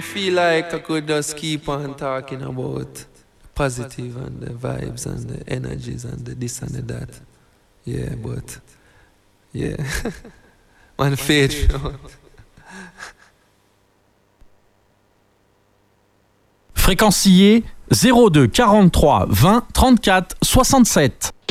feel like I could just keep on talking about positive and the vibes and the energies and the this and the that. Yeah, but yeah, man, faith. Fréquencier 02 43 20 34 67.